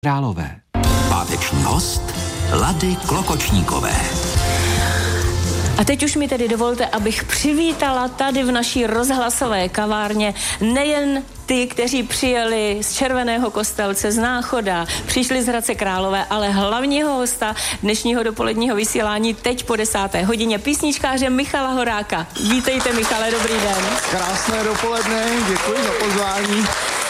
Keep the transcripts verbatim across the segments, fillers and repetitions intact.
Králové. Páteční host Lady Klokočníkové. A teď už mi tedy dovolte, abych přivítala tady v naší rozhlasové kavárně nejen ty, kteří přijeli z Červeného Kostelce, z Náchoda, přišli z Hradce Králové, ale hlavního hosta dnešního dopoledního vysílání teď po desáté hodině, písničkáře Michala Horáka. Vítejte, Michale, dobrý den. Krásné dopoledne, děkuji za pozvání.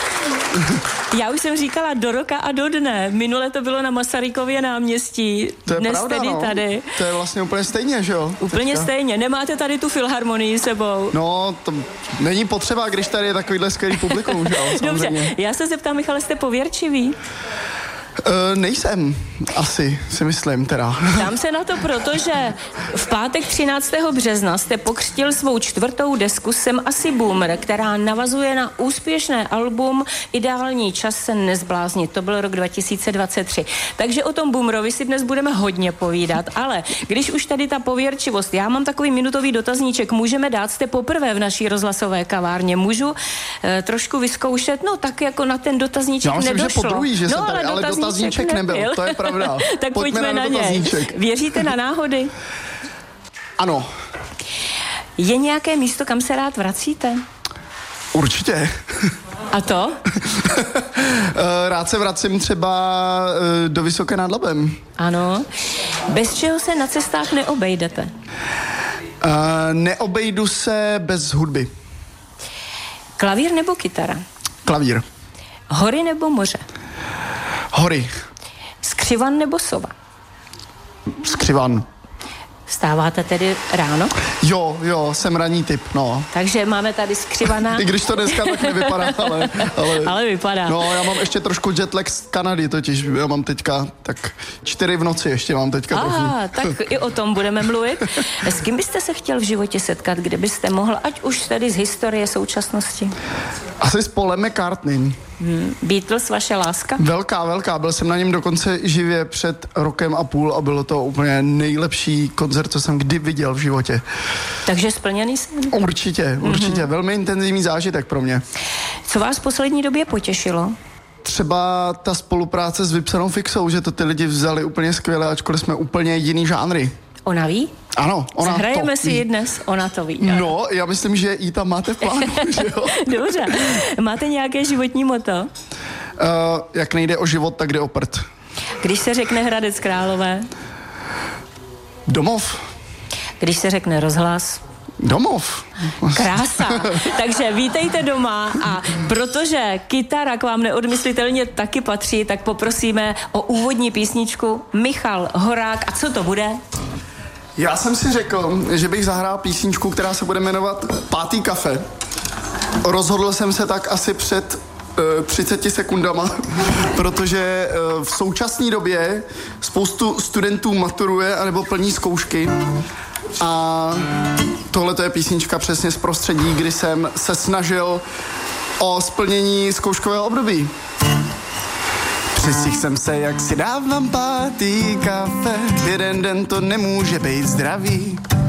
Já už jsem říkala do roka a do dne. Minule to bylo na Masarykově náměstí. To je dnes pravda, tedy no. tady. To je vlastně úplně stejně, že jo? Úplně Teďka. stejně. Nemáte tady tu filharmonii sebou. No, to není potřeba, když tady je takovýhle skvělý publikum, že jo? Samozřejmě. Dobře, já se zeptám, Michale, jste pověrčivý? Uh, nejsem, asi, si myslím teda. Dám se na to, protože v pátek třináctého března jste pokřtil svou čtvrtou desku Jsem asi boomer, která navazuje na úspěšné album Ideální čas se nezbláznit. To byl rok dva tisíce dvacet tři. Takže o tom boomerovi si dnes budeme hodně povídat, ale když už tady ta pověrčivost, já mám takový minutový dotazníček, můžeme dát, jste poprvé v naší rozhlasové kavárně, můžu eh, trošku vyzkoušet, no tak jako na ten dotazníček Já myslím, nedošlo. že podruhý, že no, jsem tady, ale dotazníček, dotazníček nebyl. nebyl, to je pravda. Tak pojďme, pojďme na, na něj. Věříte na náhody? Ano. Je nějaké místo, kam se rád vracíte? Určitě. A to? Rád se vracím třeba do Vysoké nad Labem. Ano. Bez čeho se na cestách neobejdete? Uh, neobejdu se bez hudby. Klavír nebo kytara? Klavír. Hory nebo moře? Hory. Skřivan nebo sova? Skřivan. Vstáváte tedy ráno? Jo, jo, jsem ranní typ, no. Takže máme tady skřivana. I když to dneska tak nevypadá, ale... Ale, ale vypadá. No, já mám ještě trošku jetlag z Kanady, totiž já mám teďka tak čtyři v noci ještě mám teďka Aha, trochu. tak i o tom budeme mluvit. S kým byste se chtěl v životě setkat, kdybyste mohl, ať už tedy z historie současnosti? Asi s Paulem McCartneym. Hmm. Beatles, vaše láska? Velká, velká. Byl jsem na něm dokonce živě před rokem a půl a bylo to úplně nejlepší koncert, co jsem kdy viděl v životě. Takže splněný sen? Určitě, určitě. Mm-hmm. Velmi intenzivní zážitek pro mě. Co vás v poslední době potěšilo? Třeba ta spolupráce s Vypsanou fixou, že to ty lidi vzali úplně skvěle, ačkoliv jsme úplně jiný žánry. Ona ví? Ano, ona Zahrajeme to si ví. ji dnes, ona to ví. Ano. No, já myslím, že ji tam máte v plánu, že jo? Dobře. Máte nějaké životní motto? Uh, jak nejde o život, tak jde o prd. Když se řekne Hradec Králové? Domov. Když se řekne rozhlas? Domov. Krása. Takže vítejte doma a protože kytara k vám neodmyslitelně taky patří, tak poprosíme o úvodní písničku Michal Horák. A co to bude? Já jsem si řekl, že bych zahrál písničku, která se bude jmenovat Pátý kafe. Rozhodl jsem se tak asi před uh, třiceti sekundama, protože uh, v současné době spoustu studentů maturuje anebo plní zkoušky a tohle to je písnička přesně z prostředí, kdy jsem se snažil o splnění zkouškového období. Přistihl jsem se, jak si dávám pátý kafe, jeden den to nemůže být zdravý.